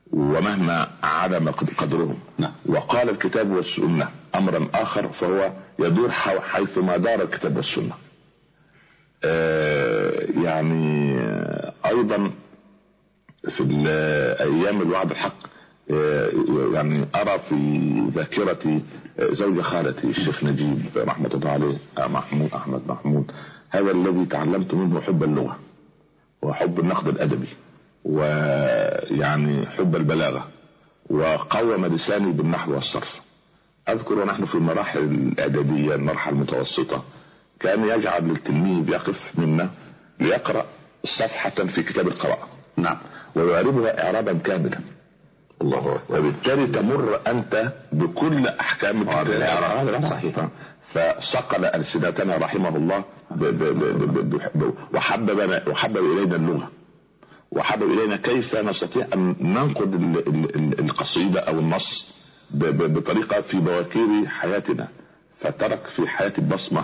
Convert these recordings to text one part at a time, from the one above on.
ومهما عدم قدرهم. وقال الكتاب والسنة امرا اخر فهو يدور حيثما دار الكتاب والسنة. يعني ايضا في ايام الوعد الحق يعني ارى في ذاكرتي زوج خالتي الشيخ نجيب رحمة الله عليه، محمود احمد محمود، هذا الذي تعلمت منه حب اللغة وحب النقد الادبي ويعني حب البلاغة، وقوم لساني بالنحو والصرف. اذكر ونحن في المراحل الاعدادية المرحلة المتوسطة كان يجعل التلميذ يقف منا ليقرأ صفحة في كتاب القراءة. نعم. ويعربها اعرابا كاملا. الله أكبر. وبالتالي تمر انت بكل احكام الاعراب. صحيح. فصقل ألسنتنا رحمه الله وحبب الينا اللغة، وحبب الينا كيف نستطيع ان ننقد القصيدة او النص بطريقة في بواكير حياتنا. فترك في حياتي البصمة.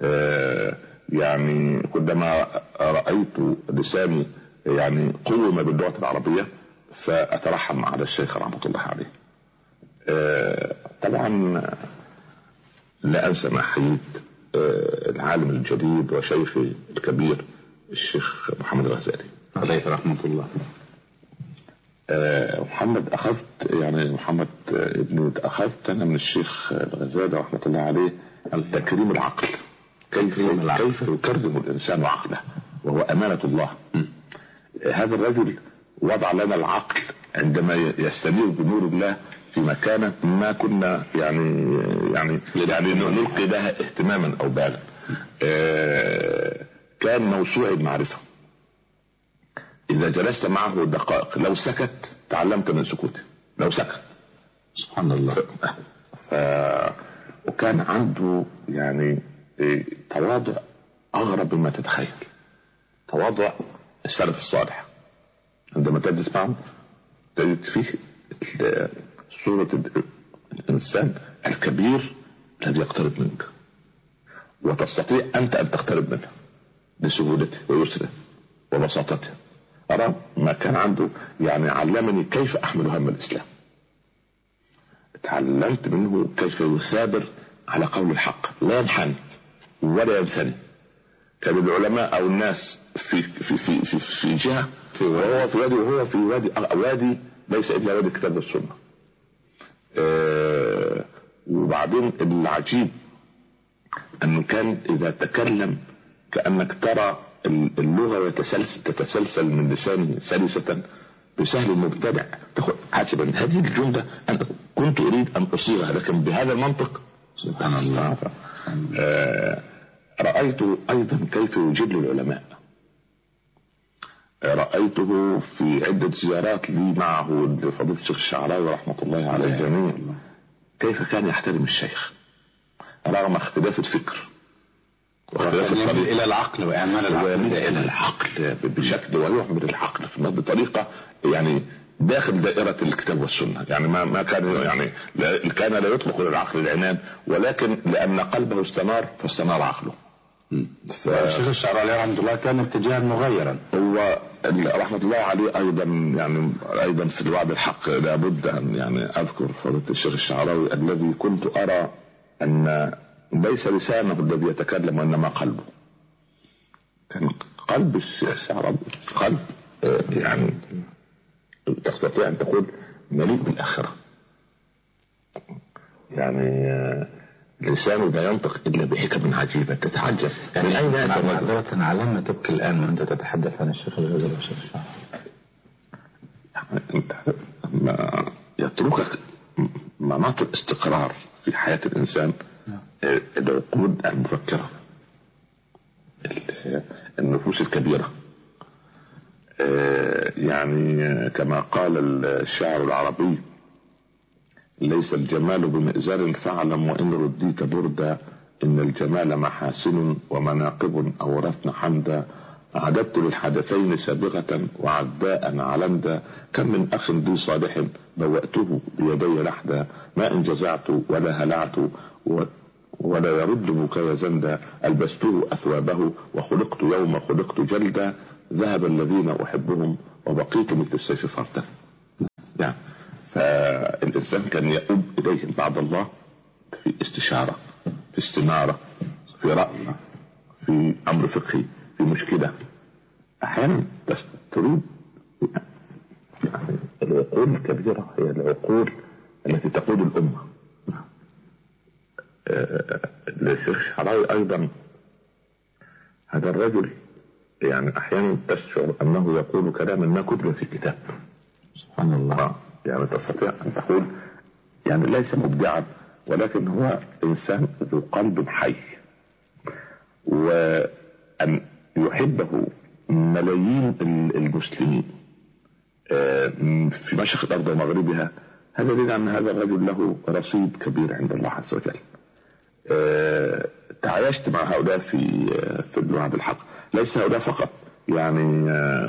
يعني كلما رأيت لساني يعني قوم باللغة العربية فأترحم على الشيخ رحمة الله عليه. طبعا لا أنسى ما حييت العالم الجديد وشيخي الكبير الشيخ محمد الغزالي عليه رحمة الله. محمد ابني أخذت أنا من الشيخ الغزالي رحمة الله عليه التكريم العقل. كيف يكرم الإنسان عقله وهو أمانة الله. هذا الرجل وضع لنا العقل عندما يستنير بنور الله في مكانه ما كنا يعني نلقي لها اهتماما او بالا. كان موسوعي المعرفة. اذا جلست معه دقائق لو سكت تعلمت من سكوته. لو سكت سبحان الله. وكان عنده يعني تواضع اغرب مما تتخيل. تواضع السلف الصالح عندما تجلس معه تجد فيه صورة الإنسان الكبير الذي يقترب منك وتستطيع أنت أن تقترب منه بسهولته ويسره وبساطته. أرى ما كان عنده يعني علمني كيف أحمل هم الإسلام. تعلمت منه كيف يثابر على قول الحق لا ينحني ولا ينثني. كان العلماء أو الناس في جهة وهو في وادي وهو في وادي ليس إلا وادي الكتاب والسنة. وبعدين العجيب أنه كان إذا تكلم كأنك ترى اللغة تتسلسل من لسانه سلسة بسهل المبتدع. تقول عجبا هذه الجملة أنا كنت أريد أن أصيغها لكن بهذا المنطق. سبحان الله. رأيت أيضا كيف يجل العلماء. رأيته في عدة زيارات لي معه لفضيلة الشيخ الشعراوي رحمة الله على الجميع كيف كان يحترم الشيخ رغم اختلاف الفكر واختلاف الطريق إلى العقل وإعمال العقل بشكل ويعمل العقل بطريقة يعني داخل دائرة الكتاب والسنة. يعني ما كان يعني كان لا يطلق للعقل العنان ولكن لأن قلبه استنار فاستنار عقله. الشيخ الشعراوي رحمه الله كان اتجاها مغيرا. هو رحمة الله عليه ايضا في الوعد الحق لابد ان يعني اذكر فضيلة الشيخ الشعراوي الذي كنت ارى ان ليس لسانه الذي يتكلم وانما قلبه. كان قلب الشيخ الشعراوي قلب يعني تستطيع ان تقول مليء بالاخرة. يعني لسانه لا ينطق إلا بحكم عجيبة تتعجب. يعني أين أنت معذرة على ما تبكي الآن وأنت تتحدث عن الشيخ الغزالي والشيخ الشعراوي؟ يعني أنت ما يتركك مناطق استقرار في حياة الإنسان. العقود المفكرة النفوس الكبيرة. يعني كما قال الشاعر العربي ليس الجمال بمئزر فاعلم وإن رديت بردا إن الجمال محاسن ومناقب أورثن حمدا أعددت للحدثين سابغة وعداء علمدا كم من أخ ذي صالح بوأته بيدي لحدا ما إن جزعت ولا هلعت ولا يرد بكايا زندا ألبسته أثوابه وخلقت يوم خلقت جلدا ذهب الذين أحبهم وبقيت مثل السيف فردا. يعني الإنسان كان يؤوب إليه بعد الله في استشارة، في استنارة، في رأي، في أمر فقهي، في مشكلة. أحيانا تريد يعني العقول الكبيرة هي العقول التي تقود الأمة. الشيخ الشعراوي أيضا هذا الرجل يعني أحيانا تشعر أنه يقول كلاما ما كتب في الكتاب. سبحان الله. يعني تستطيع أن تقول يعني ليس مبدعا، ولكن هو إنسان ذو قلب حي، وأن يحبه ملايين المسلمين في مشرق الأرض ومغربها، هذا دليل أن هذا الرجل له رصيد كبير عند الله عز وجل. تعايشت مع هؤلاء في الوعد الحق. ليس هؤلاء فقط، يعني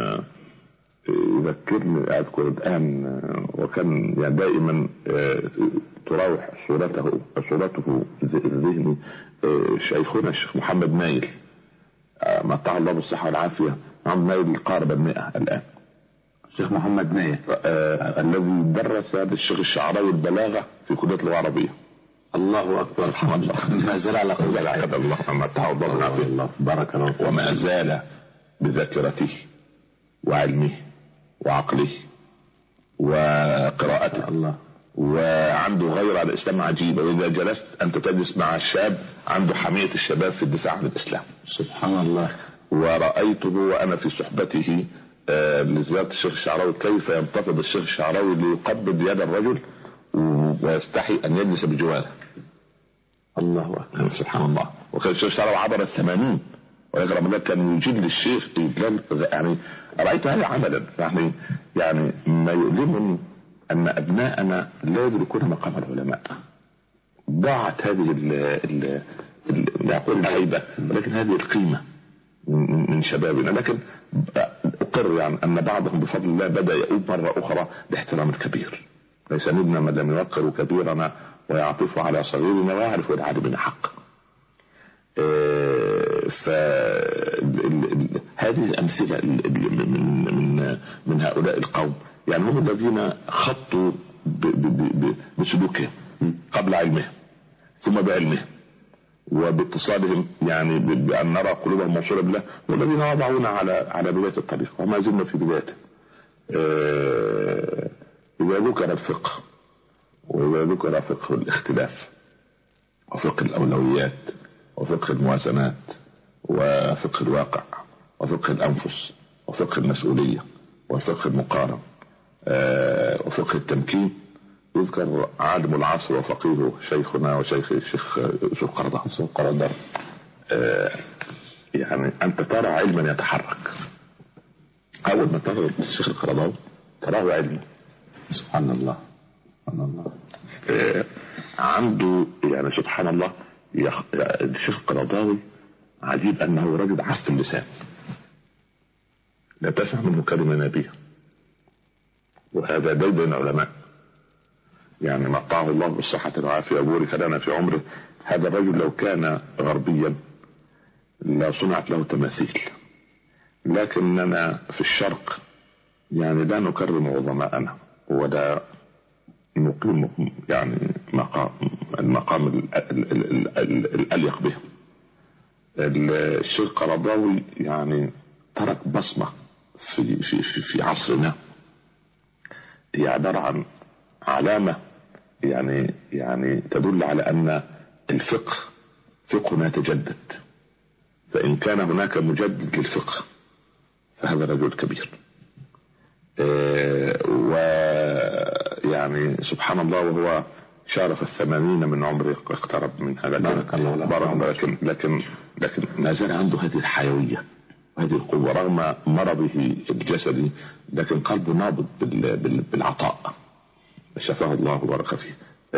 يذكرني أذكر الآن وكان يعني دائما تراوح صورته ذهني شيخنا الشيخ محمد نايل متع الله بالصحة والعافية. محمد نايل قارب 100 الآن. الشيخ محمد نايل الذي درس للشيخ الشعراوي البلاغة في كلية اللغة العربية. الله أكبر. سبحان الله. ما زال على قدر الله متع الله بالعافية. بارك الله. وما زال بذاكرته وعلمه وعقله وقراءته. الله. وعنده غير على الإسلام عجيبة، وإذا جلست أنت تجلس مع الشاب عنده حمية الشباب في الدفاع عن الإسلام. سبحان الله. ورأيته وأنا في صحبته لزيارة الشيخ الشعراوي كيف ينتفض الشيخ الشعراوي ليقبض يد الرجل ويستحي أن يجلس بجواره. الله أكبر. سبحان الله. وكان الشيخ الشعراوي عبر 80، ولكن رمضان كان يجيد للشيخ يعني رأيت هذا عملا. يعني ما يؤلمني أن أبناءنا لا يدركون مقام العلماء. ضاعت هذه لا أقول الهيبة، ولكن هذه القيمة من شبابنا. لكن أقر يعني أن بعضهم بفضل الله بدأ يؤوب مرة أخرى باحترام الكبير. ليس نبنا من لم يوقر كبيرنا ويعطف على صغيرنا ويعرف العالم حق. فهذه أمثلة من هؤلاء القوم، يعني هم الذين خطوا بسلوكهم قبل علمهم ثم بعلمهم وباتصالهم، يعني بأن نرى قلوبهم موصولة بالله، والذين وضعونا على بداية الطريق وما زلنا في بدايته. إذا ذكر الفقه وإذا ذكر فقه الاختلاف وفقه الأولويات وفقه الموازنات وفقه الواقع وفقه الأنفس وفقه المسؤولية وفقه المقارن وفقه التمكين، يذكر عالم العصر وفقيه شيخنا وشيخ الشيخ قرضاوي. يعني أنت ترى علما يتحرك. أول ما ترى الشيخ القرضاوي تراه علم. سبحان الله. سبحان الله. عنده يعني سبحان الله. الشيخ القرضاوي عجيب أنه رجل عف اللسان، لا تسمع منه كلمة نبيه، وهذا ديد العلماء. يعني متعه الله بالصحة والعافية وبارك لنا في عمره. هذا الرجل لو كان غربيا لا صنعت له تماثيل، لكننا في الشرق يعني لا نكرم عظماءنا ولا نقيم يعني المقام الأليق به. الشيخ القرضاوي يعني ترك بصمة في عصرنا، هي عبارة عن علامة يعني تدل على أن الفقه فقهنا يتجدد، فإن كان هناك مجدد للفقه فهذا رجل كبير. ويعني سبحان الله وهو شارف 80 من عمره اقترب من هذا. بارك الله. لكن ما زال عنده هذه الحيوية وهذه القوة رغم مرضه الجسدي، لكن قلبه نابض بالعطاء. شفاه الله وبارك فيه.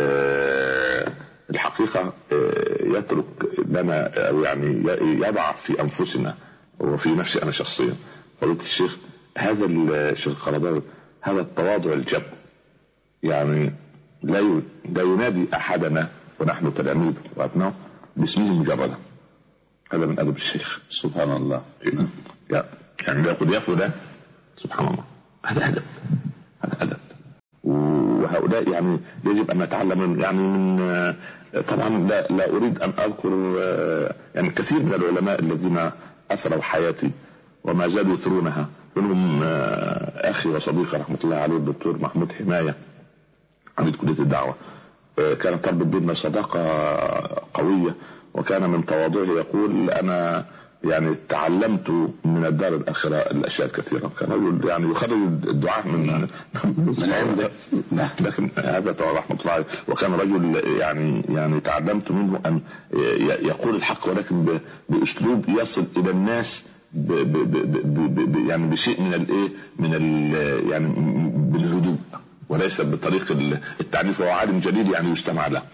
الحقيقة يترك لنا أو يعني يضع في أنفسنا وفي نفسي أنا شخصيا قلت الشيخ هذا الشيخ القرضاوي هذا التواضع الجب، يعني لا ينادي أحدنا ونحن تلاميذ وأبناء باسمه مجردا. هذا من أدب الشيخ. سبحان الله. يعني لا يقول يا فلان. سبحان الله. هذا أدب. هؤلاء يعني يجب أن نتعلم يعني من طبعا لا أريد أن أذكر يعني كثير من العلماء الذين أثروا حياتي وما زالوا يثرونها، منهم أخي وصديقي رحمة الله عليه الدكتور محمود حماية عميد كلية الدعوة. كانت تربط بيننا صداقة قوية، وكان من تواضعه يقول أنا يعني تعلمت من الدار الآخرة الأشياء الكثيرة. كان رجل يعني يخرج الدعاء من عنده، لكن هذا رحمة الله عليه. وكان رجل يعني تعلمت منه أن يقول الحق ولكن بأسلوب يصل إلى الناس يعني بشيء من الايه يعني بالهدوء وليس بطريق التعنيف. وهو عالم جليل يعني يستمع له.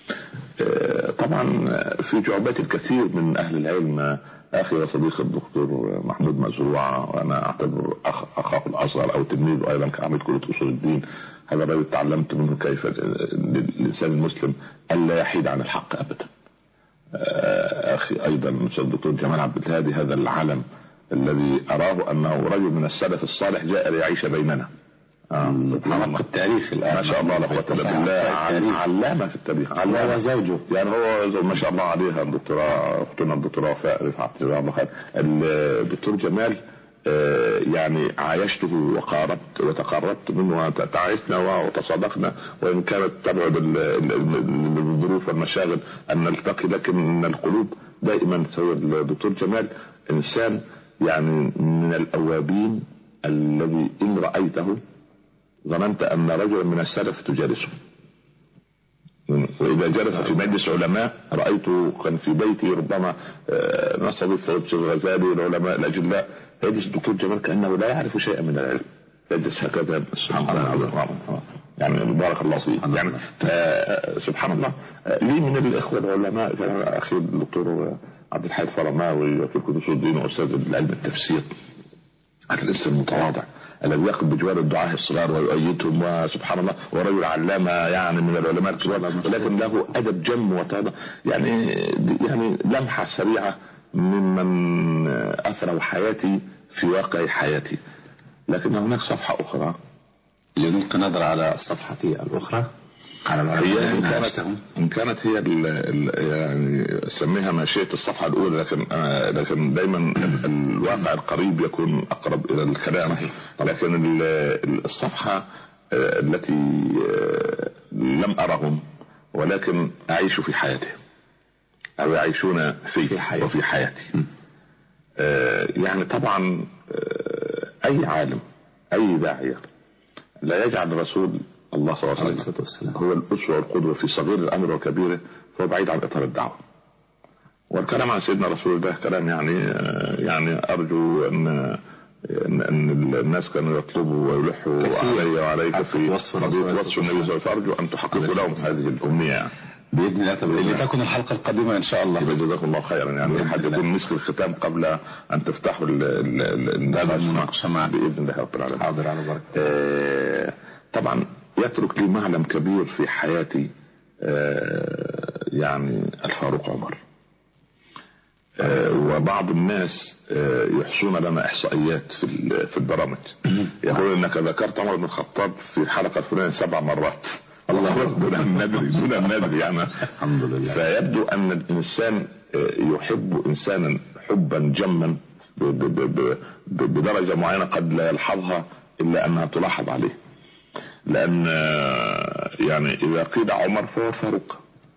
طبعا في جعبات الكثير من اهل العلم اخي وصديقي الدكتور محمود مزروع، وانا اعتبر اخاه الاصغر او تلميذه ايضا كعميد كلية اصول الدين. هذا الرجل تعلمت منه كيف للانسان المسلم الا يحيد عن الحق ابدا. اخي ايضا الدكتور جمال عبد الهادي، هذا العلم الذي اراه انه رجل من السلف الصالح جاء ليعيش بيننا. سبحان الله. التاريخ الآن ما شاء الله لا قوة الا بالله، علامة في التاريخ. هو زوجه يعني هو ما شاء الله عليها الدكتوراه، اختنا الدكتوراه وفاء رفعت جزاها الله خير. الدكتور جمال يعني عايشته وقاربت وتقربت منه وتعايشنا وتصادقنا، وان كانت تبعد الظروف والمشاغل ان نلتقي، لكن القلوب دائما سوى. الدكتور جمال انسان يعني من الاوابين الذي ان رايته ظننت ان رجلا من السلف تجالسه. واذا جلس في مجلس علماء رايته كان في بيتي ربما نستضيف الشيخ الغزالي العلماء الاجلاء، يجلس الدكتور جمال كانه لا يعرف شيئا من العلم، يجلس هكذا. سبحان الله يعني بارك الله فيه يعني. سبحان الله. لي من الاخوه العلماء اخي الدكتور عبد الحي الفرماوي في كلية اصول الدين واستاذ العلم التفسير، هذا الانسان المتواضع الذي يقف بجوار الدعاة الصغار ويؤيدهم، وسبحان الله ورجل علامة يعني من العلماء الكبار، ولكن له أدب جم وتواضع. يعني لمحة سريعة ممن أثروا حياتي في واقع حياتي. لكن هناك صفحة أخرى لنلقي نظرة على الصفحة الأخرى على العلماء إن كانت هي يعني سميها ماشية الصفحة الأولى، لكن دايما الواقع القريب يكون أقرب إلى الكلام. صحيح. لكن الصفحة التي لم أرهم ولكن أعيش في حياتهم أو يعيشون في حياتي وفي حياتي. يعني طبعا أي عالم أي داعية لا يجعل رسول الله صلى الله عليه وسلم هو الأسوة والقدوة في صغير الأمر وكبيره، فهو بعيد عن إطار الدعوة. والكلام عن سيدنا رسول الله كلام يعني أرجو أن الناس كانوا يطلبوا ويلحوا علي وعليك في وصف النبي صلى الله عليه وسلم، فأرجو أن تحققوا لهم هذه الأمنية بإذن الله. لتكن الحلقة القادمة إن شاء الله. جزاكم الله خيرا. يعني حد يكون مسك الختام قبل أن تفتحوا المناقشة معنا بإذن الله رب العالمين. حاضر على بركة. طبعا يترك لي معلم كبير في حياتي يعني الفاروق عمر. وبعض الناس يحصون لنا احصائيات في البرامج، يقول انك ذكرت عمر بن الخطاب في الحلقة الفلانية 7 مرات. الله دون الندري يعني. الحمد لله. فيبدو ان الانسان يحب انسانا حبا جما بدرجة معينة قد لا يلحظها الا انها تلاحظ عليه. لان يعني اذا قيل عمر فهو فاروق.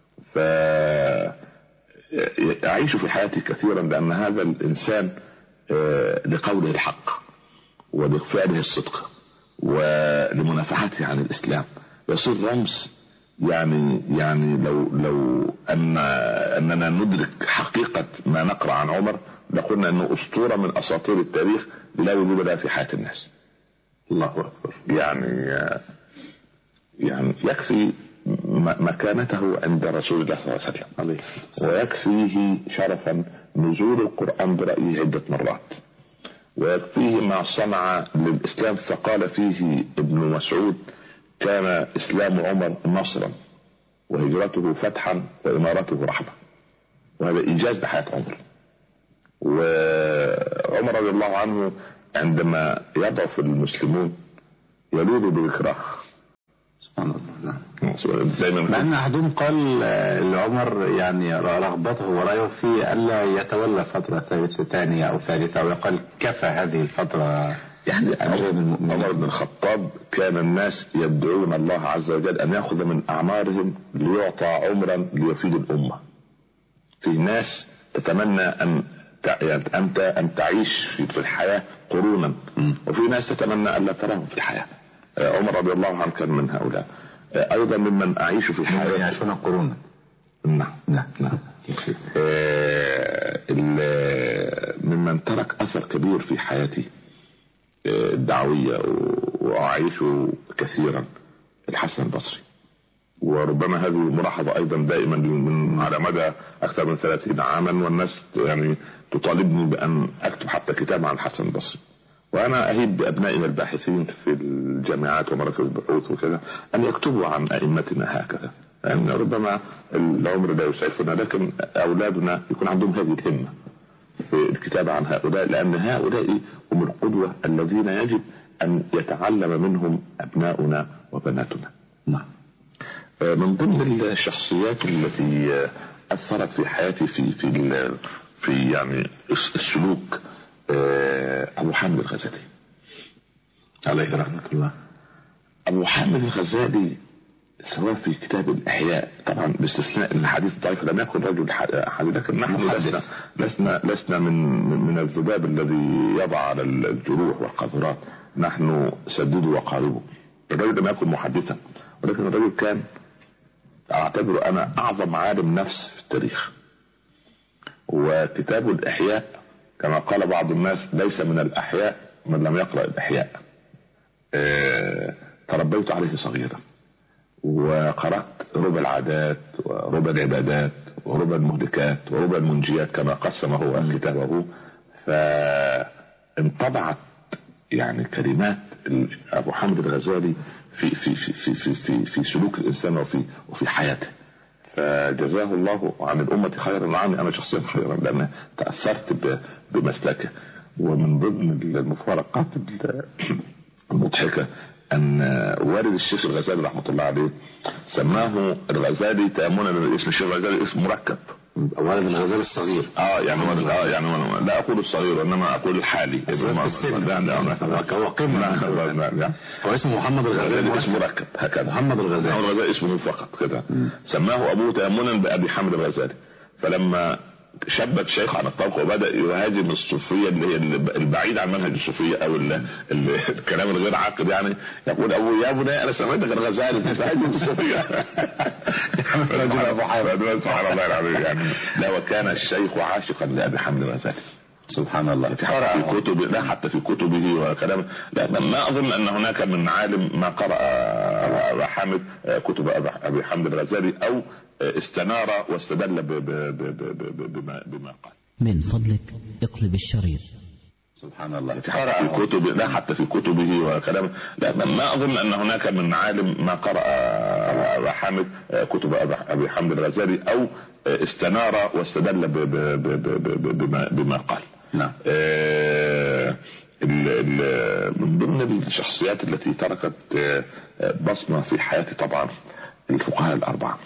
أعيش في حياتي كثيرا لأن هذا الإنسان لقوله الحق ولفعله الصدق ولمنافحته عن الإسلام يصير رمز. يعني لو أننا ندرك حقيقة ما نقرأ عن عمر لقلنا أنه أسطورة من أساطير التاريخ لا وجود لها في حياة الناس. الله أكبر. يعني يكفي مكانته عند رسول الله صلى الله عليه وسلم، ويكفيه شرفا نزول القرآن برأيه عدة مرات، ويكفيه ما صنع للإسلام. فقال فيه ابن مسعود كان إسلام عمر نصرا وهجرته فتحا وإمارته رحمة. وهذا إنجاز بحياة عمر. وعمر رضي الله عنه عندما يضعف المسلمون يلوذ بذكراه. سبحان الله. دايما. مع ان احدهم قال لعمر يعني رغبته ورأيه في الا يتولى فترة ثانية او ثالثة، ويقال كفى هذه الفترة. يعني عمر بن الخطاب كان الناس يدعون الله عز وجل ان ياخذ من اعمارهم ليعطى عمرا ليفيد الامة. في ناس تتمنى ان تعيش في الحياة قرونا، وفي ناس تتمنى ان لا تراهم في الحياة. عمر رضي الله عنه كان من هؤلاء. ايضا ممن اعيش في الحياة يعيشون قرونا. نعم. ممن ترك اثر كبير في حياتي الدعوية واعيشه كثيرا الحسن البصري. وربما هذه ملاحظة ايضا دائما من على مدى اكثر من 30 عاما، والناس يعني تطالبني بان اكتب حتى كتاب عن الحسن البصري. وانا اهيب بابنائنا الباحثين في الجامعات ومراكز البحوث وكذا ان يكتبوا عن ائمتنا هكذا، يعني ربما العمر لا يسعفنا، لكن اولادنا يكون عندهم هذه الهمة في الكتابة عن هؤلاء، لان هؤلاء هم القدوة الذين يجب ان يتعلم منهم ابناؤنا وبناتنا. نعم. من ضمن الشخصيات التي اثرت في حياتي في يعني السلوك ابو حامد الغزالي عليه رحمة الله. ابو حامد الغزالي سواء في كتاب الاحياء، طبعا باستثناء الحديث الضعيف لم يكن رجل حديث، لكن نحن لسنا من الذباب الذي يضع على الجروح والقذرات، نحن سددوا وقاربوا. الرجل لم يكن محدثا، ولكن الرجل كان اعتبره انا اعظم عالم نفس في التاريخ. وكتاب الاحياء كما قال بعض الناس ليس من الاحياء من لم يقرأ الاحياء. تربيت عليه صغيرا وقرأت ربع العادات وربع العبادات وربع المهلكات وربع المنجيات كما قسم هو كتابه. فانطبعت يعني كلمات ابو حامد الغزالي في في في في في في, في سلوك الانسان وفي حياته. فجزاه الله عن الأمة خيرا وعني أنا شخصيا خيرا، لأن تأثرت بمسلكه. ومن ضمن المفارقات المضحكة أن والد الشيخ الغزالي رحمة الله عليه سماه الغزالي تأمنا اسم الشيخ الغزالي اسم مركب. والد الغزالي الصغير. يعني لا أقول الصغير وإنما أقول الحالي. هو قمة. هو اسمه محمد الغزالي اسم مركب هكذا. محمد الغزالي اسمه فقط كده. سماه أبوه تأمنا بأبي حامد الغزالي. فلما شب الشيخ عن الطبق وبدأ يهاجم الصوفية اللي هي البعيد عن منهج الصوفية او الكلام الغير عاقل، يعني يقول يا ابني انا سمعتك الغزالي تهاجم الصوفية. رجل ابو حامد سبحان الله العظيم يعني. لا وكان الشيخ عاشقا لابي حامد الغزالي سبحان الله. في كتب لا حتى في كتبه وكلامه لا ما اظن ان هناك من عالم ما قرأ ابا حامد كتب ابي حامد الغزالي او استنار واستدل بما قال. من فضلك اقلب الشريط. سبحان الله. في كتب لا حتى في كتبه وكلامه لا ما اظن ان هناك من عالم ما قرأ ابا حامد كتب ابي حامد الغزالي او استنار واستدل بما قال. نعم. من ضمن الشخصيات التي تركت بصمة في حياتي طبعا الفقهاء الأربعة،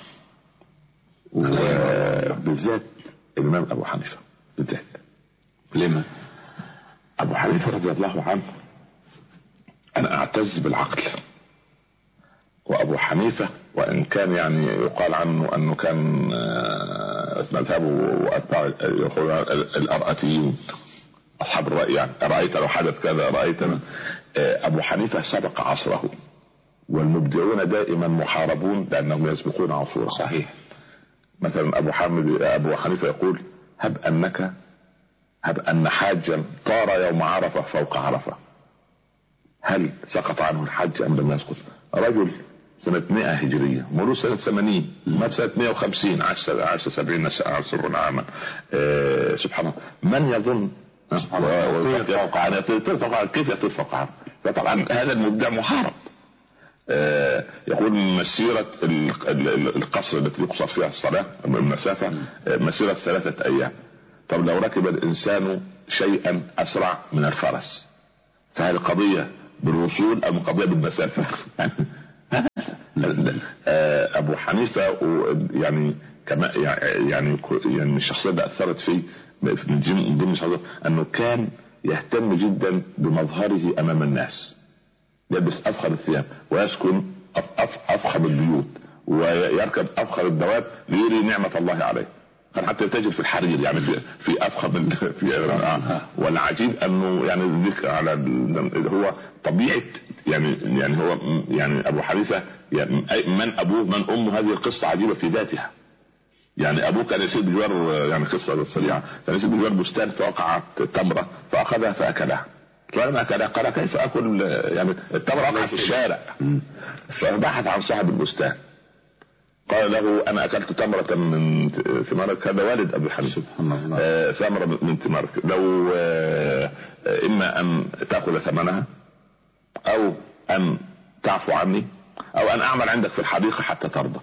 وبالذات الإمام أبو حنيفة بالذات. لما أبو حنيفة رضي الله عنه أنا أعتز بالعقل. وأبو حنيفة وإن كان يعني يقال عنه أنه كان مذهبه وأتباع الأرأتيين أصحاب الرأي، يعني رأيت لو حدث كذا رأيتنا. أبو حنيفة سبق عصره، والمبدعون دائما محاربون لأنهم يسبقون عصوره. صحيح. مثلا أبو حنيفة يقول هب أن حاجا طار يوم عرفة فوق عرفة، هل سقط عنه الحج أم لم يسقط؟ رجل سنة 100 هجرية مولود سنة 80 مات سنة 150 عاش 70 عاما. سبحان الله. من يظن كيف يطير فوق عرفة؟ فطبعا هذا المبدع محارب. يقول مسيرة القصر التي يقصر فيها الصلاة المسافة مسيرة 3 أيام. طب لو ركب الإنسان شيئا أسرع من الفرس فهل القضية بالوصول أم القضية بالمسافة؟ ابو حنيفة يعني كما يعني الشخصية اللي اثرت فيه من ضمن الشخصيات انه كان يهتم جدا بمظهره امام الناس، يلبس افخر الثياب ويسكن افخر البيوت ويركب افخر الدواب ليري نعمة الله عليه. كان حتى يتاجر في الحرير يعني في افخر والعجيب انه يعني ذكر على هو طبيعة يعني هو يعني ابو حنيفة يعني من ابوه من امه، هذه القصة عجيبة في ذاتها. يعني ابوه كان يسيب بجوار يعني قصة سريعة، كان يسيب بجوار بستان فوقعت تمرة فاخذها فاكلها، فلما اكلها قال كيف اكل يعني التمرة وقعت في الشارع، فبحث عن صاحب البستان قال له انا اكلت تمرة من ثمارك، هذا والد ابي حنيفة ثمرة من ثمارك، لو اما ان تأخذ ثمنها او ان تعفو عني او ان اعمل عندك في الحديقة حتى ترضى.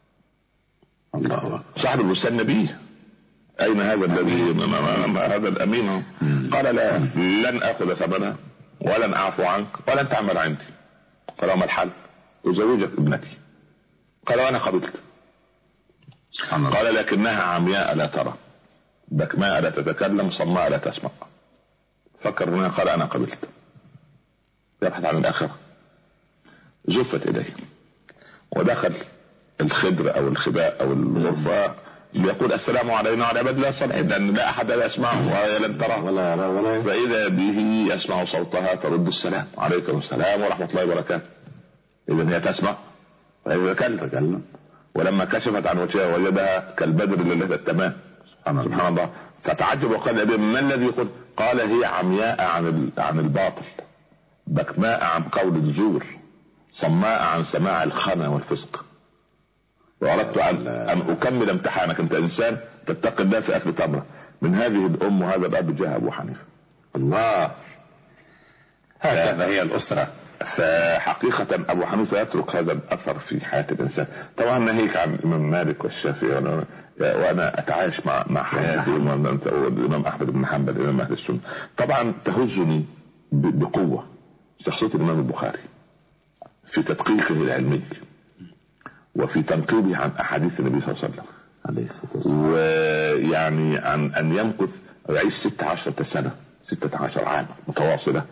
الله صاحب البستان نبيه، اين هذا الذي هذا الامين؟ قال لا لن اخذ ثمنها ولن اعفو عنك ولن تعمل عندي. قال ما الحل؟ ازوجك ابنتي. قال وانا قبلت. قال لكنها عمياء لا ترى، بكماء لا تتكلم، صماء لا تسمع. فكر هنا قال انا قبلت. يبحث عن الاخرة، زفت اليه ودخل الخدر او الخباء او الغرفة يقول السلام علينا وعلى عباد الله الصالحين، لان لا احد يسمعه وهي لن تراه، فاذا به يسمع صوتها ترد السلام عليكم السلام ورحمة الله وبركاته. اذا هي تسمع وهي تكلم. ولما كشفت عن وجهها وجدها كالبدر ليلة التمام. سبحان الله. فتعجب وقال ما الذي يقول؟ قال هي عمياء عن الباطل، بكماء عن قول الزور، صماء عن سماع الخنا والفسق. وأردت أن أكمل امتحانك، أنت إنسان تتقي الله في أكل تمرة. من هذه الأم وهذا الأب جاء أبو حنيفة. الله، هكذا هي الأسرة. فحقيقة أبو حنيفة يترك هذا الأثر في حياة الإنسان. طبعا ناهيك عن الإمام مالك والشافعي، وأنا أتعايش مع حياتي والإمام أحمد بن حنبل إمام أهل السنة. طبعا تهزني بقوة شخصية الإمام البخاري في تدقيقه العلمي وفي تنقيبه عن أحاديث النبي صلى الله عليه وسلم، ويعني عن أن يمكث ويعيش 16 عام متواصلة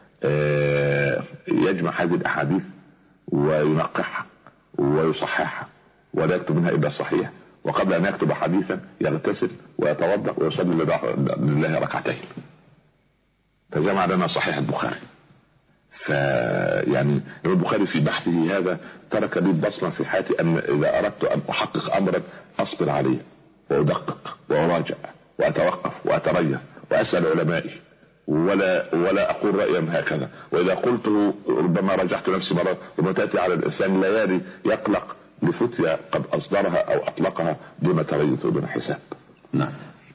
يجمع هذه الأحاديث وينقحها ويصححها ولا يكتب منها إلا الصحيح، وقبل أن يكتب حديثا يغتسل ويتوضأ ويصلي لله ركعتين، فجمع لنا صحيح البخاري. فيعني البخاري في بحثه هذا ترك لي بصمة في حياتي، أن إذا أردت أن أحقق أمرا أصبر عليه وأدقق وأراجع وأتوقف وأتريث وأسأل علمائي ولا أقول رأيا هكذا، وإذا قلته ربما رجعت نفسي مرة. ومتاتي على الإنسان ليالي يقلق لفتية قد أصدرها أو أطلقها دون تريث ودون حساب. نعم.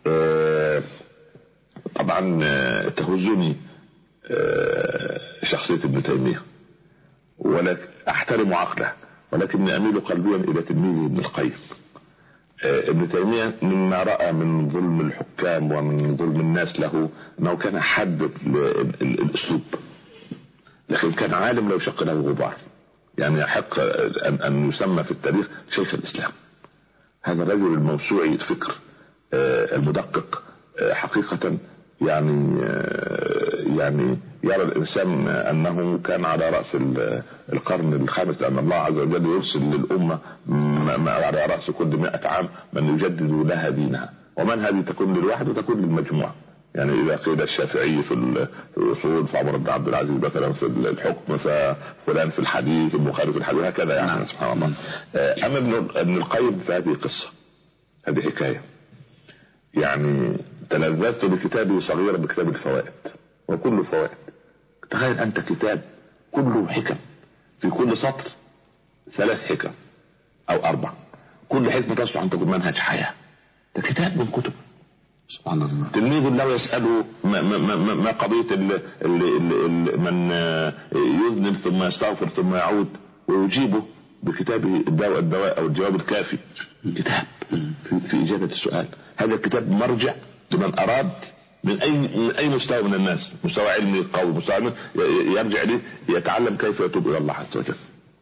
طبعا تهزني شخصية ابن تيمية، ولكن أحترم عقله، ولكن أميل قلبيا إلى تلميذه ابن القيم. ابن تيمية مما رأى من ظلم الحكام ومن ظلم الناس له أنه كان حد الأسلوب، لكن كان عالم لو شق له غبار. يعني يحق أن يسمى في التاريخ شيخ الإسلام. هذا الرجل الموسوعي الفكر المدقق حقيقة، يعني يرى الإنسان أنه كان على رأس القرن الخامس، لأن الله عز وجل يرسل للأمة على رأس كل 100 عام من يجدد لها دينها، ومن هذه تكون للواحد وتكون للمجموعة. يعني إذا قيل الشافعي في الأصول، فعمر بن عبد العزيز مثلا في الحكم، ففلان في الحديث، البخاري في الحديث، هكذا يعني. سبحان الله. أما ابن القيم فهذه قصة، هذه حكاية. يعني تلذذت بكتابه صغيرا بكتاب الفوائد، وكله فوائد. تخيل أنت كتاب كله حكم، في كل سطر 3 حكم أو 4، كل حكمة تصلح أن تكون منهج حياة. ده كتاب من كتب. سبحان الله. تلميذ لو يسأله ما قضية من يذنب ثم يستغفر ثم يعود، ويجيبه بكتابه الدواء أو الجواب الكافي، كتاب في إجابة السؤال. هذا الكتاب مرجع لمن أراد من أي مستوى من الناس، مستوى علمي قوي، مستوى علمي، يرجع ليه يتعلم كيف يتوب إلى الله عز وجل.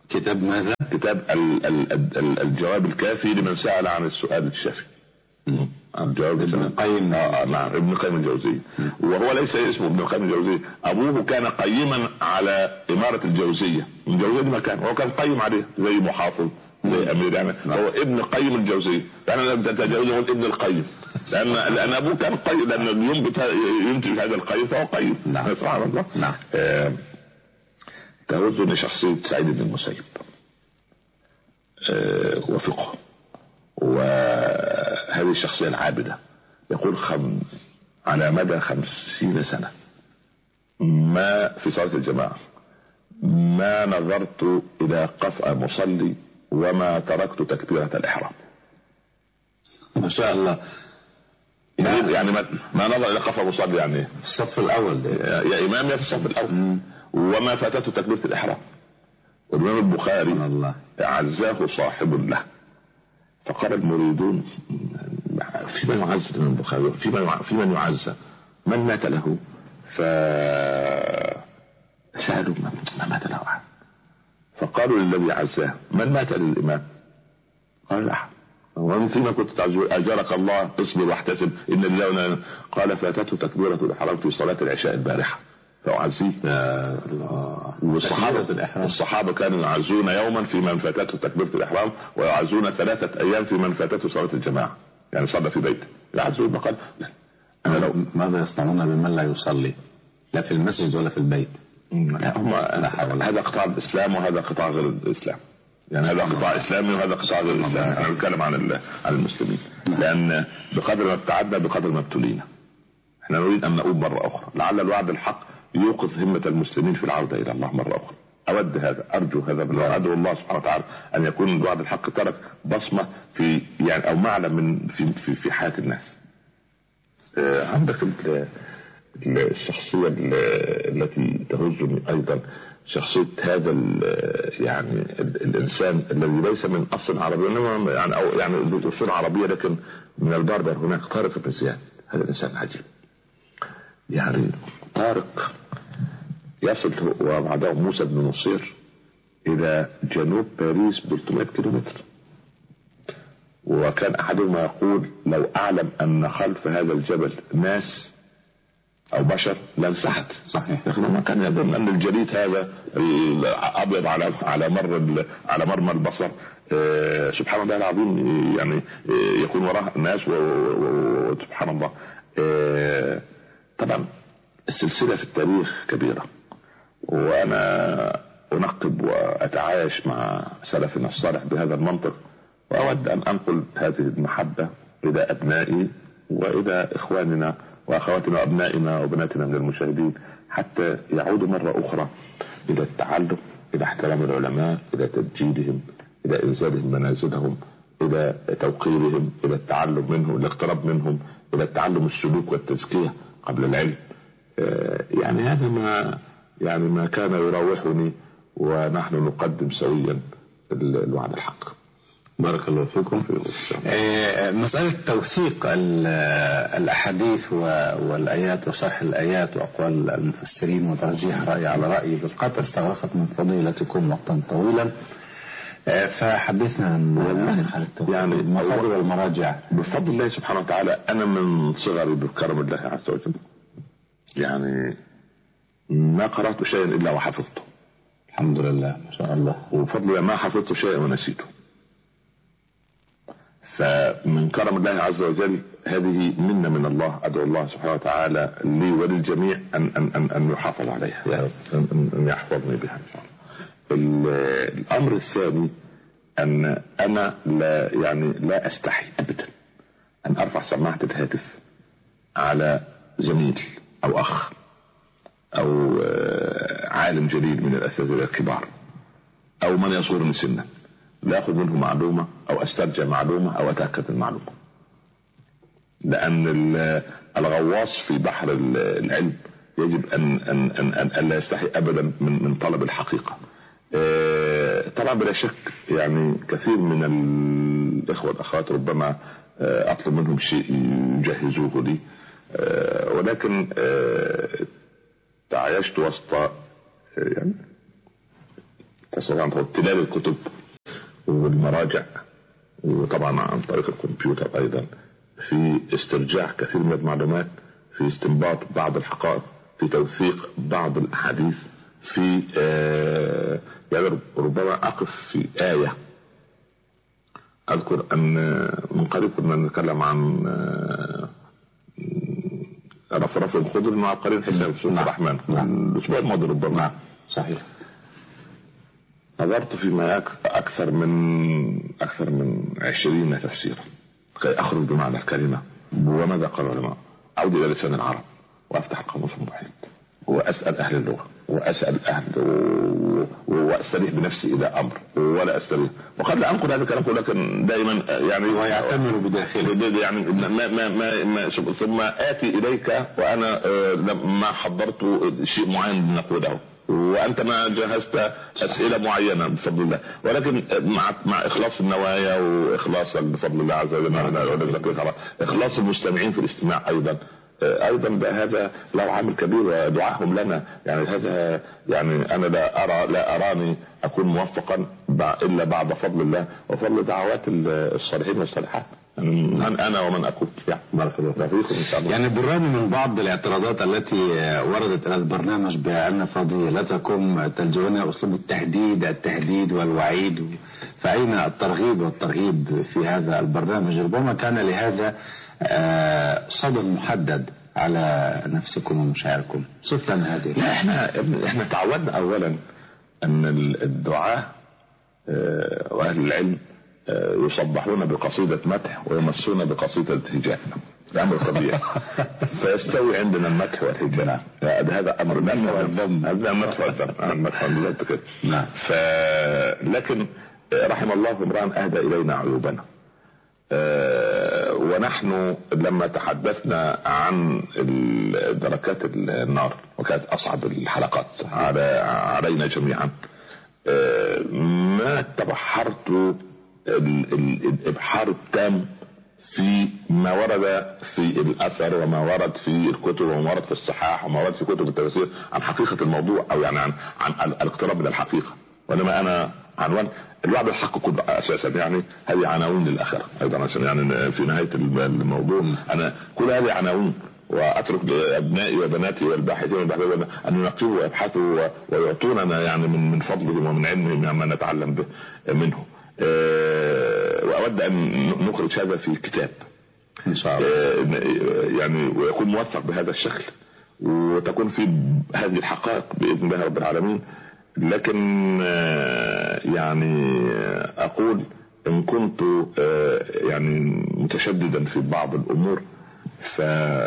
كتاب ماذا؟ كتاب الجواب الكافي لمن سأل عن السؤال الشافي. الجواب ابن القيم. نعم، ابن القيم الجوزية. وهو ليس اسمه ابن القيم الجوزية، ابوه كان قيما على إمارة الجوزية. الجوزية دي مكان هو كان قيم عليه زي محافظ زي امير، يعني هو ابن قيم الجوزية. يعني تتجاوز يقول ابن القيم لان ابوه كان قيم، لان ينتج هذا القيم فهو قيم. نعم. سبحان الله. نعم. تهزني شخصية سعيد بن المسيب وفقه، وهذه الشخصية العابدة. يقول على مدى 50 سنة ما في صلاة الجماعة ما نظرت إلى قفأ مصلي وما تركت تكبيرة الإحرام. ما شاء الله. يعني ما نظر إلى قفأ مصلي، يعني في الصف الأول ده يا إمام يا في الصف الأول. وما فاتته تكبيرة الإحرام. والإمام البخاري الله عزاه صاحب له، فقال المريدون في من يعز الإمام البخاري، في من يعز، من مات له؟ فسألوا ما مات له أحد، فقالوا للذي عزاه من مات للإمام؟ قال لا. ومن فيما كنت أجرك الله اصبر واحتسب إن لله. قال فاتته تكبيرة الإحرام في صلاة العشاء البارحة فأعزيه. يا الله. والصحابة كانوا يعزون يوما في من فاتته تكبيرة الإحرام، ويعزون 3 أيام في من فاتته صلاة الجماعة، يعني صلى في بيته يعزون. قال لا، أنا لو ماذا يصنعون بمن لا يصلي لا في المسجد ولا في البيت؟ هذا قطاع الإسلام وهذا قطاع غير الإسلام. يعني هذا قطاع إسلامي وهذا قطاع غير الإسلام. أنا بتكلم عن المسلمين، لأن بقدر ما ابتعدنا بقدر ما ابتلينا. احنا نريد أن نؤوب مرة أخرى، لعل الوعد الحق يوقظ همة المسلمين في العودة إلى الله مرة أخرى. أود هذا، أرجو هذا، أدعو الله سبحانه وتعالى أن يكون الوعد الحق ترك بصمة في يعني أو معلم من في حياة الناس. عندك الشخصية التي تهزني أيضا، شخصية هذا يعني الإنسان الذي ليس من أصل عربي، إنما يعني أو يعني أصول عربية لكن من البربر. هناك طارق بن زياد، هذا الإنسان عجيب. يعني طارق يصل وبعده موسى بن نصير إلى جنوب باريس 300 كيلومتر، وكان أحدهما يقول لو أعلم أن خلف هذا الجبل ناس أو بشر لانسحت. صحيح. لكن ما كان يظن أن الجليد هذا الأبيض على مرمى البصر سبحان الله العظيم، يعني يكون وراء الناس وسبحان الله. طبعا السلسلة في التاريخ كبيرة، وأنا أنقب وأتعايش مع سلفنا الصالح بهذا المنطق، وأود أن أنقل هذه المحبة إلى أبنائي وإلى إخواننا وأخواتنا وأبنائنا وبناتنا من المشاهدين، حتى يعودوا مرة أخرى إلى التعلم، إلى احترام العلماء، إلى تبجيلهم، إلى إنزالهم منازلهم، إلى توقيرهم، إلى التعلم منهم، إلى الاقتراب منهم، إلى التعلم السلوك والتزكية قبل العلم. يعني هذا ما كان يراوحني، ونحن نقدم سويا الوعد الحق. بارك الله فيكم. مسألة توثيق الأحاديث والآيات وشرح الآيات وأقوال المفسرين وترجيح رأي على رأي بالقطع استغرقت من فضيلتكم وقتا طويلا، فحدثنا عن حالة التوثيق يعني المصادر والمراجع. بفضل الله سبحانه وتعالى أنا من صغري بكرم الله عز وجل يعني ما قرأت شيئا إلا وحفظته الحمد لله ما شاء الله. وبفضل الله ما حفظت شيئا ونسيته. فمن كرم الله عز وجل هذه منة من الله. أدعو الله سبحانه وتعالى لي وللجميع أن يحافظ عليها، أن يحفظني بها إن شاء الله. الأمر الثاني أن أنا لا أستحي أبدا أن أرفع سماعة الهاتف على زميل أو أخ أو عالم جليل من الأساتذة الكبار أو من يصورني سنا، لا أخذ منه معلومة أو أسترجع معلومة أو أتأكد من معلومة، لأن الغواص في بحر العلم يجب أن لا يستحي أبدا من طلب الحقيقة. طبعا بلا شك يعني كثير من الإخوة والأخوات ربما أطلب منهم شيء يجهزوه لي، ولكن تعايشت وسط يعني تستطيع عن تلاوة الكتب والمراجع، وطبعا عن طريق الكمبيوتر ايضا، في استرجاع كثير من المعلومات، في استنباط بعض الحقائق، في توثيق بعض الاحاديث، في يعني ربما اقف في آية. اذكر ان من قريب كنا نتكلم عن رفرف الخضر مع القرين حساب سورة الرحمن الاسبوع الماضي ربما. صحيح. نظرت فيما اكثر من 20 تفسيرا كي اخرج بمعنى الكلمة وماذا قال العلماء. اعود الى لسان العرب وافتح القاموس المحيط واسال اهل اللغه واسال واستريح بنفسي الى امر ولا استريح، وقد لا انقل هذا الكلام لكن دائما يعني ويعتمر بداخله يعني ما ثم اتي اليك وانا ما حضرت شيء معين لنقوله وانت ما جهزت اسئله معينه بفضل الله، ولكن مع اخلاص النوايا واخلاص بفضل الله عز وجل اخلاص المستمعين في الاستماع ايضا هذا له عامل كبير ودعاهم لنا. يعني هذا يعني انا لا اراني اكون موفقا الا بعد فضل الله وفضل دعوات الصالحين والصالحات. انا ومن اكون يعني بالرغم من بعض الاعتراضات التي وردت الى البرنامج بان فضيلتكم تلجؤون اسلوب التهديد والوعيد، فاين الترغيب والترهيب في هذا البرنامج؟ ربما كان لهذا صدى محدد على نفسكم ومشاعركم. صف لنا هذه. لا احنا تعودنا اولا ان الدعاة واهل العلم يصبحون بقصيدة مدح ويمسون بقصيدة هجاء. ده امر طبيعي. فيستوي عندنا المدح والهجاء. هذا امر المدح والذم. هذا المدح والذم. المدح بالضبط كده. نعم. لكن رحم الله امرأ اهدى الينا عيوبنا. ونحن لما تحدثنا عن دركات النار وكانت اصعب الحلقات علينا جميعا، ما تبحرت الابحار التام في ما ورد في الاثر وما ورد في الكتب وما ورد في الصحاح وما ورد في كتب التفسير عن حقيقة الموضوع او يعني عن الاقتراب من الحقيقة، وانما انا عنوان الوعد الحق كله اساسا. يعني هذه عناوين للاخره ايضا عشان يعني في نهايه الموضوع انا كل هذه عناوين، واترك لابنائي وبناتي والباحثين ان ينقبوا ويبحثوا ويعطوننا يعني من فضلهم ومن علمهم ما نتعلم به منه. واود ان نخرج هذا في كتاب ان شاء الله يعني ويكون موثق بهذا الشكل وتكون في هذه الحقائق باذن الله رب العالمين. لكن يعني اقول ان كنت يعني متشددا في بعض الامور ف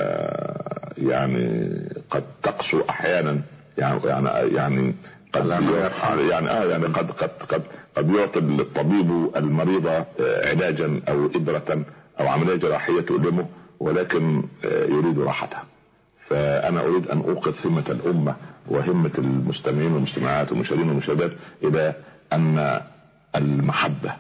يعني قد تقسو احيانا يعني قد يعني قد يعطي الطبيب المريض علاجا او ابرة او عملية جراحية تؤلمه ولكن يريد راحتها. فانا اريد ان اوقظ همة الامة وهمة المستمعين والمستمعات والمشاهدين والمشاهدات الى ان المحبة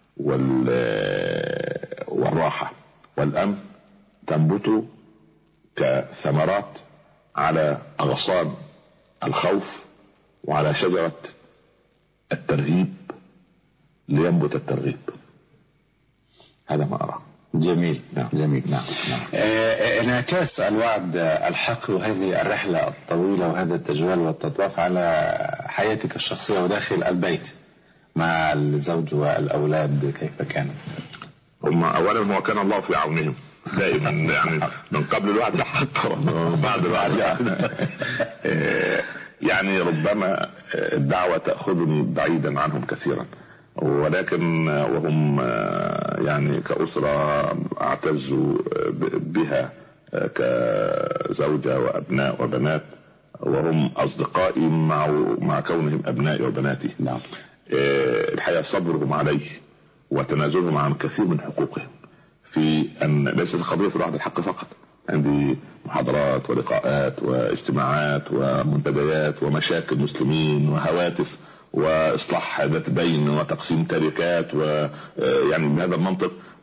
والراحة والامن تنبت كثمرات على اغصان الخوف وعلى شجرة الترهيب لينبت الترغيب. هذا ما اراه. جميل. جميل. نعم. انعكاس الوعد الحق وهذه الرحلة الطويلة وهذا التجوال والتطواف على حياتك الشخصية وداخل البيت مع الزوج والأولاد كيف كان؟ هم أولا هو كان الله في عونهم دائما يعني من قبل الوعد الحق وبعد الوعد يعني ربما الدعوة تأخذني بعيدا عنهم كثيرا، ولكن وهم يعني كأسرة اعتز بها كزوجة وأبناء وبنات، وهم أصدقائي مع كونهم أبنائي وبناتي. نعم. الحقيقة صبرهم علي وتنازلهم عن كثير من حقوقهم في أن ليست القضية في الوعد الحق فقط، عندي محاضرات ولقاءات واجتماعات ومنتديات ومشاكل مسلمين وهواتف واصلاح ذات بين وتقسيم تركات ويعني بهذا المنطق.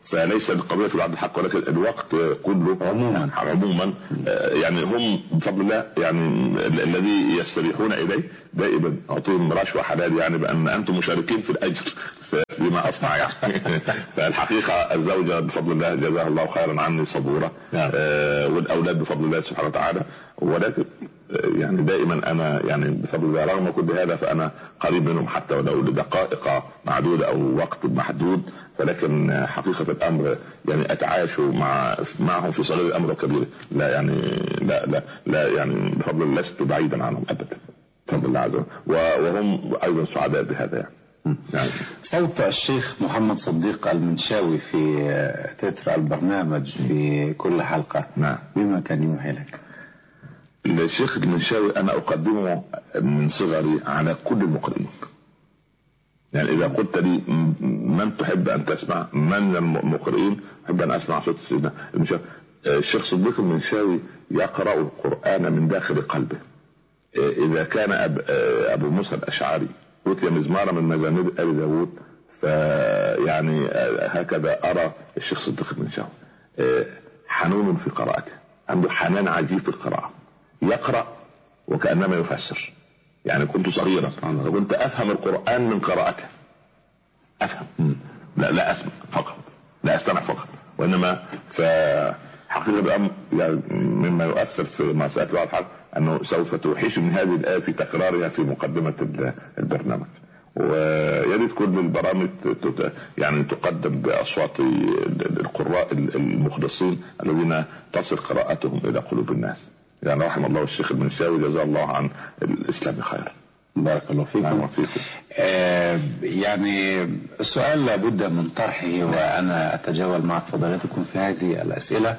فليس القضية في بعض الحق، ولكن الوقت كله عموما يعني هم بفضل الله يعني الذي يستريحون اليه دائما اعطيهم رشوة حلال، يعني بان انتم مشاركين في الاجر بما اصنع يعني. فالحقيقة الزوجة بفضل الله جزاها الله خيرا عني صبورة، والاولاد بفضل الله سبحانه وتعالى، ولكن يعني دائما انا يعني بفضل الله رغم كل هذا فانا قريب منهم حتى ولو لدقائق معدودة او وقت محدود، ولكن حقيقة الامر يعني اتعايش معهم في صغير الامر وكبير، لا يعني لا يعني بفضل الله لست بعيدا عنهم ابدا بفضل الله عز وجل، وهم ايضا سعداء بهذا يعني. صوت الشيخ محمد صديق المنشاوي في تتر البرنامج في كل حلقة بما كان يوحي لك؟ الشيخ المنشاوي انا اقدمه من صغري على كل المقرئين، يعني اذا قلت لي من تحب ان تسمع من المقرئين احب ان اسمع صوت سيدنا المنشاوي. الشيخ صديق المنشاوي يقرأ القرآن من داخل قلبه. اذا كان ابو موسى الاشعري أوتي مزمارا من مزامير آل داود، فيعني هكذا أرى الشيخ صديق المنشاوي حنون في قراءته، عنده حنان عجيب في القراءة، يقرأ وكأنما يفسر. يعني كنت صغيرا كنت أفهم القرآن من قراءته، أفهم لا أسمع فقط، لا أستمع فقط، وإنما فحقيقة الأمر يعني مما يؤثر في مسألة بعض الحال أنه سوف توحش من هذه الآية في تكرارها في مقدمة البرنامج، ويريد كل البرامج يعني تقدم بأصوات القراء المخلصين الذين تصل قراءتهم إلى قلوب الناس. يعني رحم الله الشيخ المنشاوي جزاه الله عن الإسلام خيرا. بارك الله فيكم. يعني السؤال لابد من طرحه وأنا أتجاوب مع فضيلتكم في هذه الأسئلة.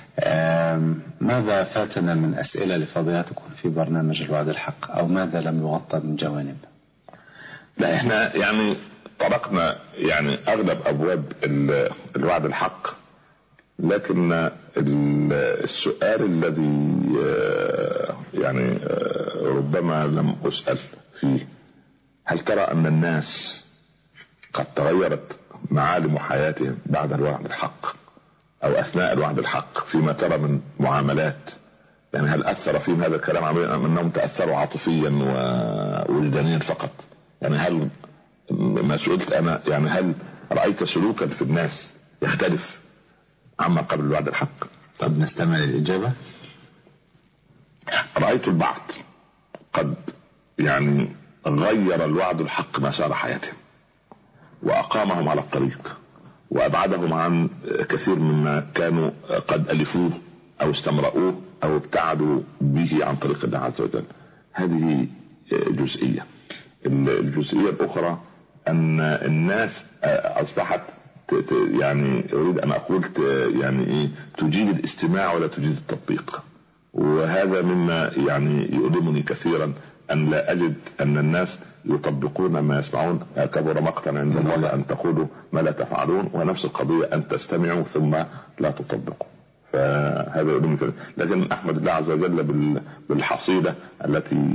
ماذا فاتنا من أسئلة لفضيلتكم في برنامج الوعد الحق، أو ماذا لم يغطى من جوانب؟ لا احنا يعني طرقنا يعني أغلب أبواب الوعد الحق، لكن السؤال الذي يعني ربما لم أسأل فيه، هل ترى أن الناس قد تغيرت معالم حياتهم بعد الوعد الحق أو أثناء الوعد الحق فيما ترى من معاملات؟ يعني هل أثر فيهم هذا الكلام عمليا أم أنهم تأثروا عاطفيا ووجدانيا فقط؟ يعني هل ما سئلت أنا يعني هل رأيت سلوكا في الناس يختلف عما قبل الوعد الحق؟ طب نستمع للإجابة. رأيت البعض قد يعني غير الوعد الحق مسار حياتهم وأقامهم على الطريق وأبعدهم عن كثير مما كانوا قد ألفوه أو استمرؤوه أو ابتعدوا به عن طريق الله عز وجل. هذه جزئية. الجزئية الأخرى أن الناس أصبحت يعني أريد أن أقول يعني إيه تجيد الاستماع ولا تجيد التطبيق، وهذا مما يعني يؤلمني كثيرا أن لا أجد أن الناس يطبقون ما يسمعون. كبر مقتا عند الله أن تقولوا ما لا تفعلون، ونفس القضية أن تستمعوا ثم لا تطبقوا. فهذا يؤلمني كثيرا، لكن أحمد الله عز وجل بالحصيلة التي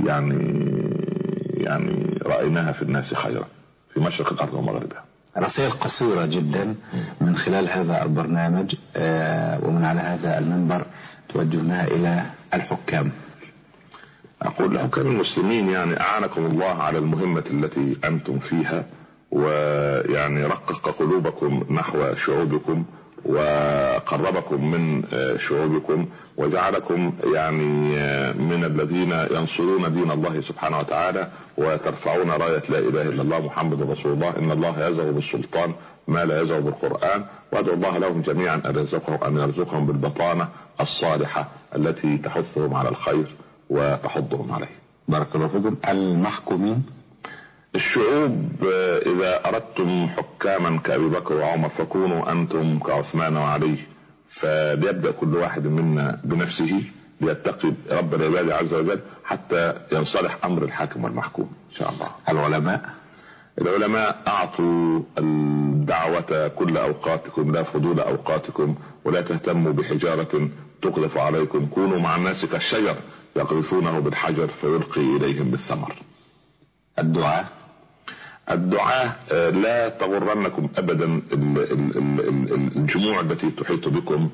يعني رأيناها في الناس خيرا في مشرق الأرض ومغربها. رسائل قصيرة جدا من خلال هذا البرنامج ومن على هذا المنبر توجهناها إلى الحكام. أقول لحكام المسلمين يعني أعانكم الله على المهمة التي أنتم فيها، ويعني رقق قلوبكم نحو شعوبكم وقربكم من شعوبكم وجعلكم يعني من الذين ينصرون دين الله سبحانه وتعالى وترفعون راية لا إله إلا الله محمد رسول الله. إن الله يزغ بالسلطان ما لا يزغ بالقرآن، وأدعو الله لهم جميعا أن يرزقهم بالبطانة الصالحة التي تحثهم على الخير وتحضهم عليه. بارك الله فيكم. المحكومين الشعوب إذا أردتم حكاما كأبي بكر وعمر فكونوا أنتم كعثمان وعلي، فليبدأ كل واحد منا بنفسه ليتقي رب العباد عز وجل حتى ينصلح أمر الحاكم والمحكوم إن شاء الله. العلماء أعطوا الدعوة كل أوقاتكم لا فضول أوقاتكم، ولا تهتموا بحجارة تقذف عليكم، كونوا مع الناس كالشجر يقذفونه بالحجر فيلقي إليهم بالثمر. الدعاة لا تغرنكم ابدا الجموع التي تحيط بكم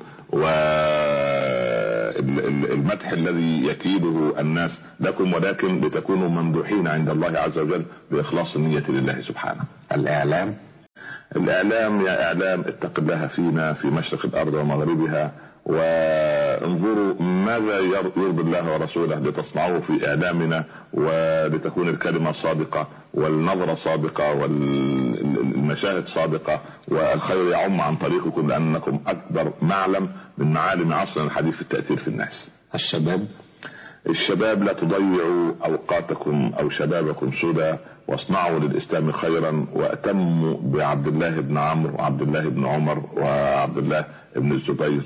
والمدح الذي يكيده الناس لكم، ولكن لتكونوا ممدوحين عند الله عز وجل بإخلاص النية لله سبحانه. الإعلام يا إعلام اتق الله فينا في مشرق الأرض ومغربها، وانظروا ماذا يرضي الله ورسوله لتصنعوه في إعلامنا، ولتكون الكلمة صادقة والنظرة صادقة والمشاهد صادقة والخير يعم عن طريقكم، لأنكم أكبر معلم من معالم عصرنا الحديث في التأثير في الناس. الشباب لا تضيعوا أوقاتكم أو شبابكم سدى، واصنعوا للإسلام خيرا، وأتموا بعبد الله بن عمرو وعبد الله بن عمر وعبد الله بن الزبير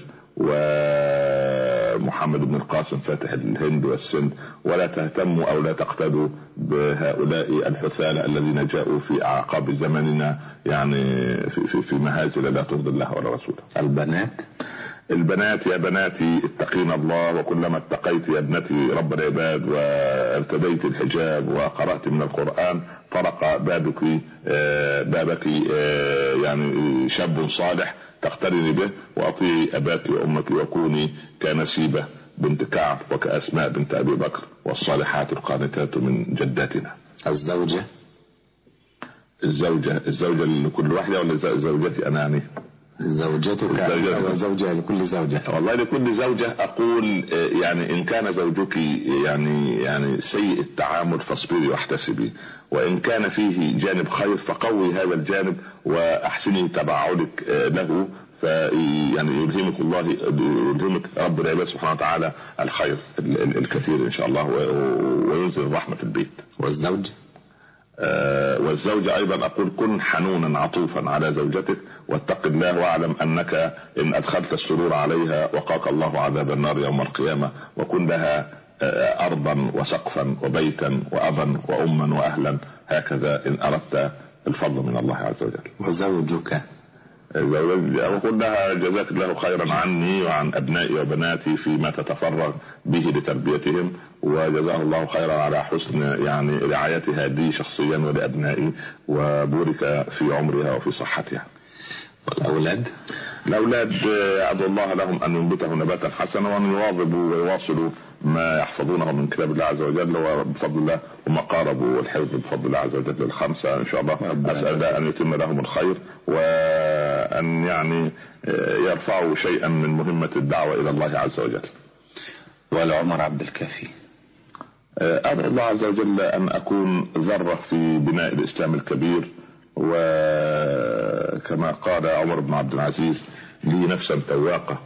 ومحمد بن القاسم فاتح الهند والسند، ولا تهتموا أو لا تقتدوا بهؤلاء الحثالة الذين جاءوا في أعقاب زمننا، يعني في مهازل لا ترضي الله ولا رسوله. البنات يا بناتي اتقين الله، وكلما اتقيت يا ابنتي رب العباد وارتديت الحجاب وقرأت من القرآن طرق بابك يعني شاب صالح تقترني به، واطيعي اباك وامك وكوني كنسيبة بنت كعب وكأسماء بنت ابي بكر والصالحات القانتات من جداتنا. الزوجة لكل واحدة ولا زوجتي انا يعني؟ زوجتك وزوجها لكل زوجة. والله لكل زوجة اقول يعني ان كان زوجك يعني سيء التعامل فاصبري واحتسبي، وان كان فيه جانب خير فقوي هذا الجانب واحسني تباعدك له، يعني يلهمك رب العباد سبحانه وتعالى الخير الكثير ان شاء الله، وينزل الرحمة في البيت. والزوجة ايضا اقول كن حنونا عطوفا على زوجتك، واتق الله واعلم انك ان ادخلت السرور عليها وقاك الله عذاب النار يوم القيامة، وكن لها ارضا وسقفا وبيتا وابا واما واهلا، هكذا ان اردت الفضل من الله عز وجل. وزوجك أقول لها جزاك الله خيرا عني وعن أبنائي وبناتي فيما تتفرغ به لتربيتهم، وجزاه الله خيرا على حسن يعني رعايتها لي شخصيا ولأبنائي، وبورك في عمرها وفي صحتها. والأولاد أدعو الله لهم أن ينبته نباتا حسنا، وأن يواظبوا ويواصلوا ما يحفظونه من كتاب الله عز وجل وبفضل الله، وما قاربوا الحفظ بفضل الله عز وجل الخمسة إن شاء الله. أسأل أن يتم لهم الخير، وأن يعني يرفعوا شيئا من مهمة الدعوة إلى الله عز وجل. ولعمر عبد الكافي أدعو الله عز وجل أن أكون ذرة في بناء الإسلام الكبير، وكما قال عمر بن عبد العزيز لي نفسا تواقة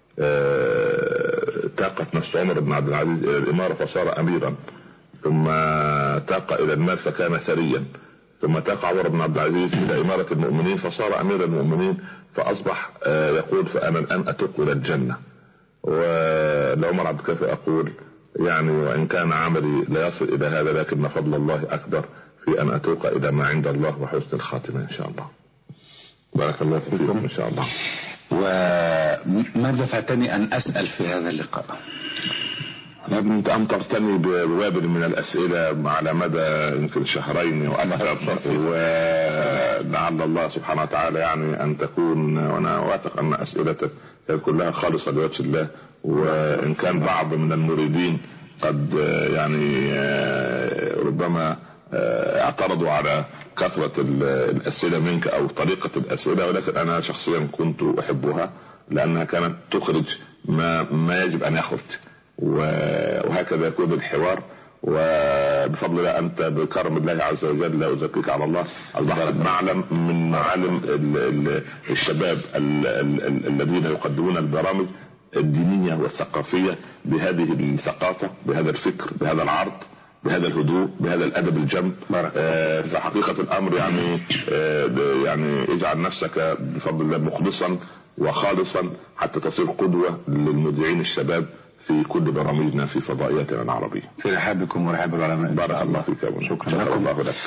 تاقت نفس عمر بن عبد العزيز إلى الإمارة فصار أميرا، ثم تاق إلى المال فكان ثريا، ثم تاق عمر بن عبد العزيز إلى إمارة المؤمنين فصار أمير المؤمنين، فأصبح يقول فأنا الآن أتوق إلى الجنة. ولعمر عبد الكافي أقول يعني وإن كان عملي لا يصل إلى هذا، لكن فضل الله أكبر في أن أتوق إلى ما عند الله وحسن الخاتمة إن شاء الله. بارك الله فيكم إن شاء الله. وما دفعتني أن أسأل في هذا اللقاء؟ أنت أمطرتني بوابل من الأسئلة على مدى يمكن شهرين وأكثر، ولعل الله سبحانه وتعالى يعني أن تكون، وأنا واثق أن أسئلتك كلها خالصة لوجه الله، وإن كان بعض من المريدين قد يعني ربما اعترضوا على كثرة الأسئلة منك أو طريقة الأسئلة، ولكن أنا شخصيا كنت أحبها لأنها كانت تخرج ما يجب أن يخرج، وهكذا يكون الحوار. وبفضل الله أنت بكرم الله عز وجل لا أزكيك على الله أصبحت معلم من معالم الشباب الذين يقدمون البرامج الدينية والثقافية بهذه الثقافة، بهذا الفكر، بهذا العرض، بهذا الهدوء، بهذا الأدب الجم. فحقيقة الأمر يعني اجعل نفسك بفضل الله مخلصا وخالصا حتى تصير قدوة للمذيعين الشباب في كل برامجنا في فضائياتنا العربية. في رحابكم ورحاب العلماء. بارك الله فيك. شكرا لكم. الله لك.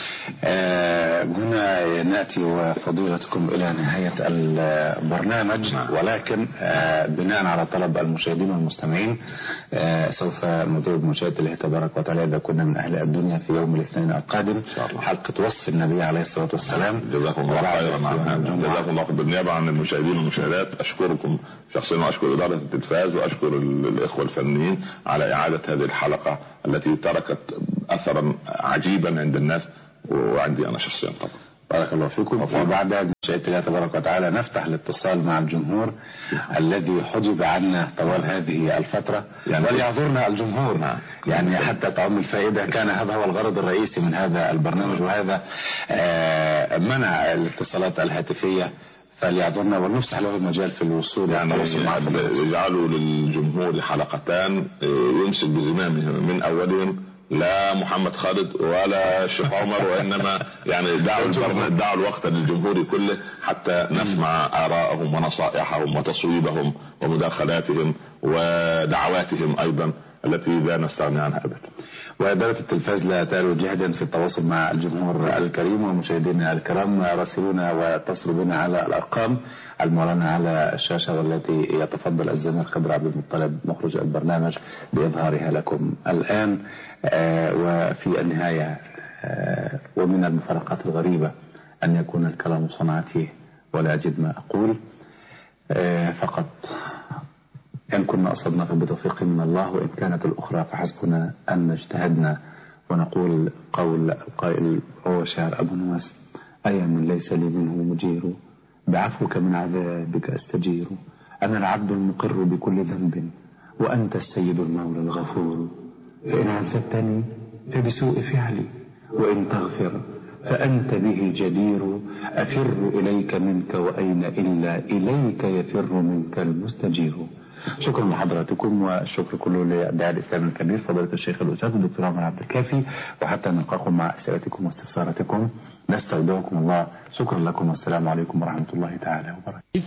هنا نأتي وفضيلتكم إلى نهاية البرنامج، ولكن بناء على طلب المشاهدين والمستمعين سوف نذيع بمشاهدة الله تبارك وتعالى إذا كنا من أهل الدنيا في يوم الاثنين القادم حلقة وصف النبي عليه الصلاة والسلام. جزاكم الله خيرا. جزاكم الله خيرا. بالنيابة عن المشاهدين والمشاهدات أشكركم شخصيا، وأشكر إدارة التلفاز، وأشكر الإخوة الفنيين على إعادة هذه الحلقة التي تركت أثرا عجيبا عند الناس وعندي أنا شخصيا طبعا. بارك الله فيكم. وبعد مشاهدة الله تبارك وتعالى نفتح الاتصال مع الجمهور الذي حجب عنا طوال هذه الفترة، وليعذرنا الجمهور يعني حتى تعم الفائدة. كان هذا هو الغرض الرئيسي من هذا البرنامج، وهذا منع الاتصالات الهاتفية، فليعذرنا ولنفسح له المجال في الوصول. يعني يجعلوا للجمهور حلقتان يمسك بزمامه من أولهم لا محمد خالد ولا الشيخ عمر، وإنما يعني دعوا الوقت للجمهور كله حتى نسمع آراءهم ونصائحهم وتصويبهم ومداخلاتهم ودعواتهم أيضا التي لا نستغني عنها أبدا. وإدارة التلفاز لا تألو جهدا في التواصل مع الجمهور الكريم ومشاهدينا الكرام. راسلونا واتصلوا بنا على الأرقام المعلنة على الشاشة، والتي يتفضل الزميل خضر عبد المطلب مخرج البرنامج بإظهارها لكم الآن. وفي النهاية ومن المفارقات الغريبة أن يكون الكلام صنعتي ولا أجد ما أقول، فقط إن كنا أصبنا فبتوفيق من الله، وإن كانت الأخرى فحسبنا أن اجتهدنا. ونقول قول القائل هو شعر أبو نواس: أي من ليس لي منه مجير، بعفوك من عذابك أستجير. أنا العبد المقر بكل ذنب، وأنت السيد المولى الغفور. فإن عذبتني فبسوء فعلي، وإن تغفر فأنت به جدير. أفر إليك منك وأين إلا إليك يفر منك المستجير. شكرا لحضراتكم، والشكر كله لداعي الإسلام الكبير فضيلة الشيخ الأستاذ الدكتور عمر عبد الكافي. وحتى نلقاكم مع أسئلتكم واستفساراتكم نستودعكم الله. شكرا لكم والسلام عليكم ورحمة الله تعالى وبركاته.